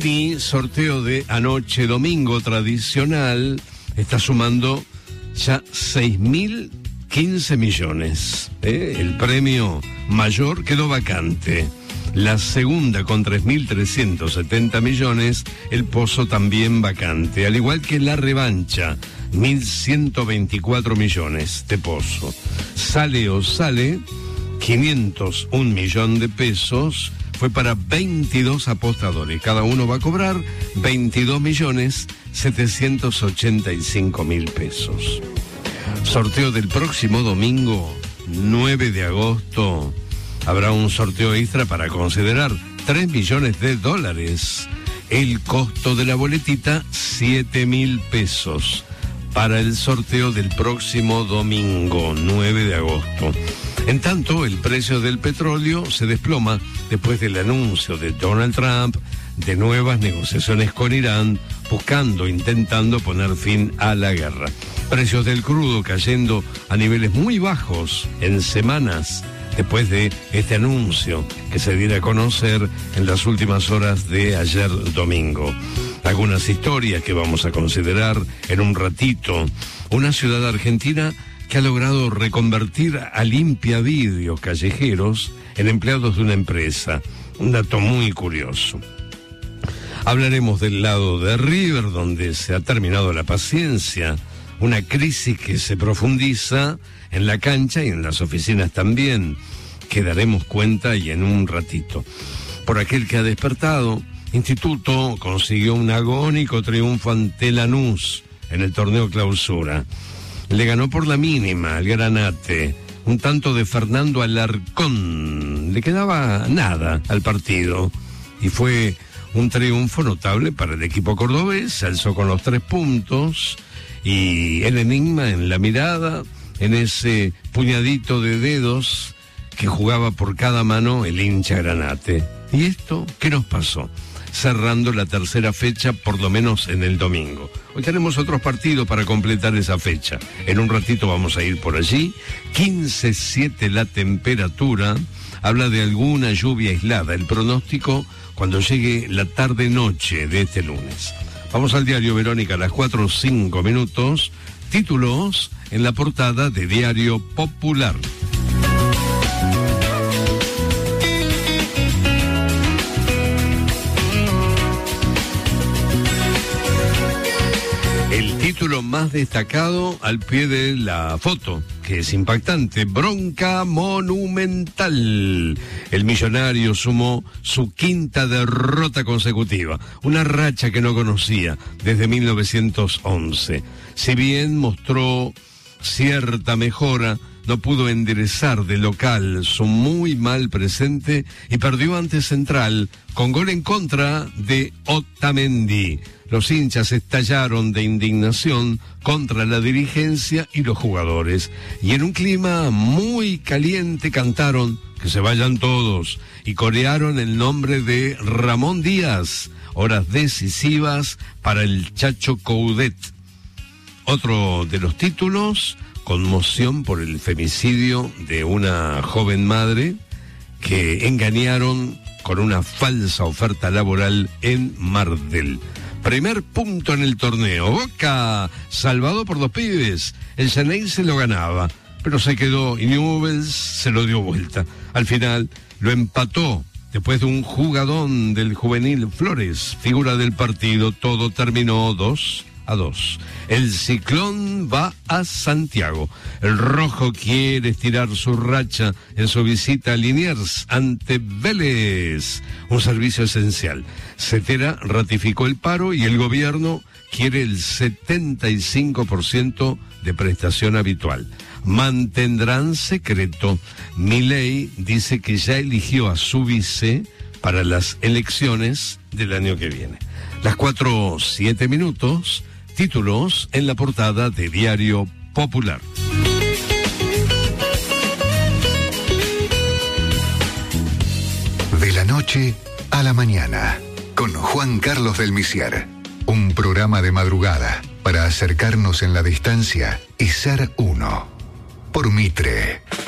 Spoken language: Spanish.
Bini, sorteo de anoche domingo tradicional, está sumando ya 6.015 millones. El premio mayor quedó vacante. La segunda con 3.370 millones, el pozo también vacante, al igual que la revancha, 1.124 millones de pozo. Sale o sale, 501 millones de pesos, fue para 22 apostadores. Cada uno va a cobrar 22.785.000 pesos. Sorteo del próximo domingo, 9 de agosto. Habrá un sorteo extra para considerar, $3 millones. El costo de la boletita, 7.000 pesos. Para el sorteo del próximo domingo, 9 de agosto. En tanto, el precio del petróleo se desploma después del anuncio de Donald Trump de nuevas negociaciones con Irán, intentando poner fin a la guerra. Precios del crudo cayendo a niveles muy bajos en semanas después de este anuncio que se diera a conocer en las últimas horas de ayer domingo. Algunas historias que vamos a considerar en un ratito. Una ciudad argentina que ha logrado reconvertir a limpiavidrios callejeros en empleados de una empresa. Un dato muy curioso. Hablaremos del lado de River, donde se ha terminado la paciencia, una crisis que se profundiza en la cancha y en las oficinas también, que daremos cuenta y en un ratito. Por aquel que ha despertado, Instituto consiguió un agónico triunfo ante Lanús en el torneo Clausura. Le ganó por la mínima al Granate, un tanto de Fernando Alarcón. Le quedaba nada al partido y fue un triunfo notable para el equipo cordobés. Se alzó con los 3 puntos y el enigma en la mirada, en ese puñadito de dedos que jugaba por cada mano el hincha Granate. ¿Y esto qué nos pasó? Cerrando la tercera fecha, por lo menos en el domingo. Hoy tenemos otros partidos para completar esa fecha. En un ratito vamos a ir por allí. 15.7 la temperatura. Habla de alguna lluvia aislada. El pronóstico cuando llegue la tarde-noche de este lunes. Vamos al diario Verónica a las 4:05. Títulos en la portada de Diario Popular. El título más destacado al pie de la foto, que es impactante: bronca monumental. El Millonario sumó su 5ª derrota consecutiva, una racha que no conocía desde 1911. Si bien mostró cierta mejora, no pudo enderezar de local su muy mal presente y perdió ante Central con gol en contra de Otamendi. Los hinchas estallaron de indignación contra la dirigencia y los jugadores, y en un clima muy caliente cantaron "que se vayan todos" y corearon el nombre de Ramón Díaz. Horas decisivas para el Chacho Coudet. Otro de los títulos: conmoción por el femicidio de una joven madre que engañaron con una falsa oferta laboral en Mar del. Primer punto en el torneo. Boca, salvado por 2 pibes. El Ceney se lo ganaba, pero se quedó y Newell's se lo dio vuelta. Al final lo empató después de un jugadón del juvenil Flores, figura del partido. Todo terminó 2-2. El Ciclón va a Santiago. El rojo quiere estirar su racha en su visita a Liniers ante Vélez. Un servicio esencial. Cetera ratificó el paro y el gobierno quiere el 75% de prestación habitual. Mantendrán secreto. Milei dice que ya eligió a su vice para las elecciones del año que viene. Las 4:07. Títulos en la portada de Diario Popular. De la noche a la mañana, con Juan Carlos del Misier. Un programa de madrugada para acercarnos en la distancia y ser uno. Por Mitre.